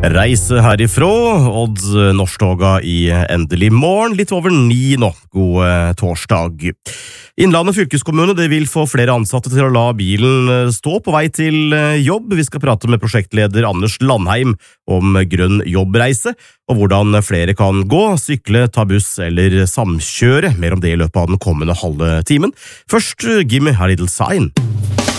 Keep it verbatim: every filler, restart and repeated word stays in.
Reise herifra, Odd Norsktoga i endelig morgen, litt over ni nå, god torsdag. Innlandet fylkeskommune det vil få flere ansatte til å la bilen stå på vei til jobb. Vi skal prate med prosjektleder Anders Landheim om grønn jobbreise, og hvordan flere kan gå, sykle, ta buss eller samkjøre. Mer om det i løpet av den kommende halve timen. Først, Gimme a Little Sign.